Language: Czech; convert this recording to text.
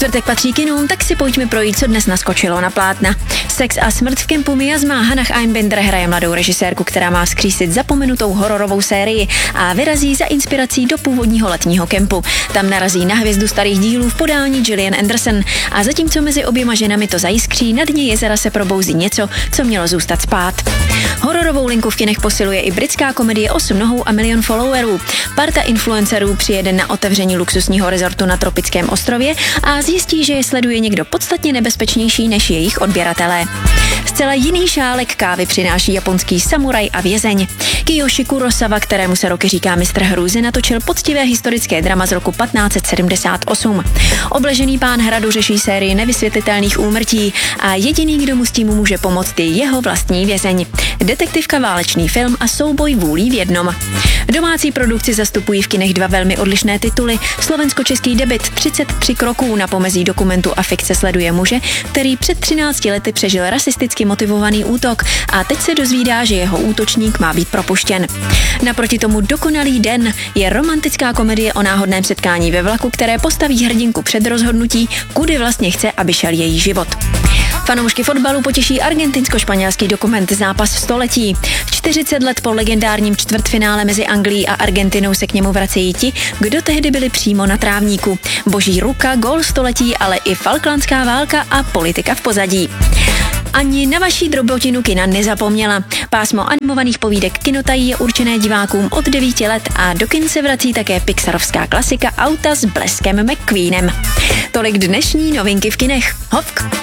Čtvrtek patří kinům, tak si pojďme projít, co dnes naskočilo na plátna. Sex a smrt v kempu Miasma. Hannah Einbinder hraje mladou režisérku, která má vzkřísit zapomenutou hororovou sérii a vyrazí za inspirací do původního letního kempu. Tam narazí na hvězdu starých dílů v podání Gillian Anderson a zatímco mezi oběma ženami to zajiskří, na dně jezera se probouzí něco, co mělo zůstat spát. Hororovou linku v kinech posiluje i britská komedie 8 nohou a milion followerů. Parta influencerů přijede na otevření luxusního rezortu na tropickém ostrově a zjistí, že je sleduje někdo podstatně nebezpečnější než jejich odběratelé. Zcela jiný šálek kávy přináší japonský samuraj a vězeň. Kiyoshi Kurosawa, kterému se roky říká mistr hrůzy, natočil poctivé historické drama z roku 1578. Obležený pán hradu řeší sérii nevysvětlitelných úmrtí a jediný, kdo mu s tím může pomoct, je jeho vlastní vězeň. Detektivka, válečný film a souboj vůlí v jednom. Domácí produkci zastupují v kinech dva velmi odlišné tituly. Slovensko-český debut 33 kroků na pomezí dokumentu a fikce sleduje muže, který před 13 lety přežil rasisticky motivovaný útok a teď se dozvídá, že jeho útočník má být propuštěn. Naproti tomu Dokonalý den je romantická komedie o náhodném setkání ve vlaku, které postaví hrdinku před rozhodnutí, kudy vlastně chce, aby šel její život. Fanoušky fotbalu potěší argentinsko-španělský dokument Zápas století. 40 let po legendárním čtvrtfinále mezi Anglií a Argentinou se k němu vracejí ti, kdo tehdy byli přímo na trávníku. Boží ruka, gól století, ale i falklandská válka a politika v pozadí. Ani na vaší drobotinu kina nezapomněla. Pásmo animovaných povídek Kinotají je určené divákům od 9 let a do kin se vrací také pixarovská klasika Auta s bleskem McQueenem. Tolik dnešní novinky v kinech. Hovk!